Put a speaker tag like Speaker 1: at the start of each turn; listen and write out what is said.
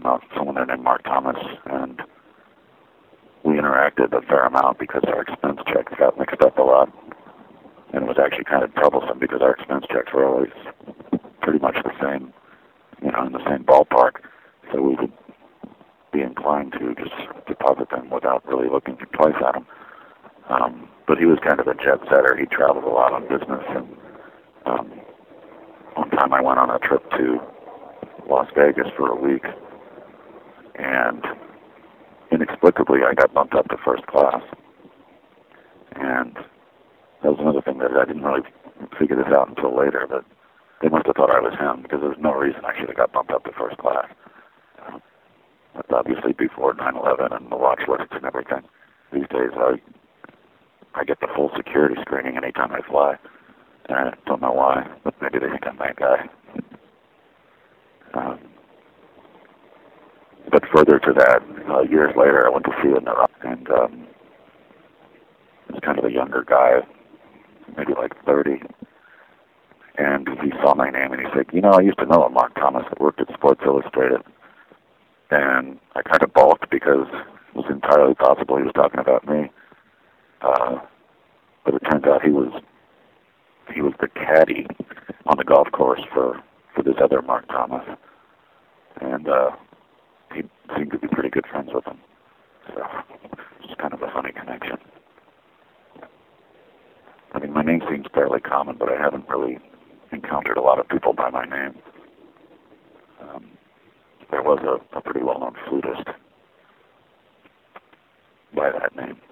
Speaker 1: someone there named Mark Thomas, and we interacted a fair amount because our expense checks got mixed up a lot. And it was actually kind of troublesome because our expense checks were always pretty much the same, in the same ballpark. So we would be inclined to just deposit them without really looking twice at them. But he was kind of a jet setter. He traveled a lot on business. And one time I went on a trip to Las Vegas for a week, and inexplicably I got bumped up to first class. And that was another thing that I didn't really figure this out until later, but they must have thought I was him because there was no reason I should have got bumped up to first class. That's obviously before 9/11 and the watch lists and everything. These days I get the full security screening anytime I fly. And I don't know why, but maybe they think I'm that guy. But further to that, years later I went to see him, and he was kind of a younger guy, maybe like 30. And he saw my name and he said, I used to know a Mark Thomas that worked at Sports Illustrated. And I kind of balked because it was entirely possible he was talking about me. But it turns out he was the caddy on the golf course for this other Mark Thomas. And he seemed to be pretty good friends with him. So it's kind of a funny connection. I mean, my name seems fairly common, but I haven't really encountered a lot of people by my name. There was a pretty well-known flutist by that name.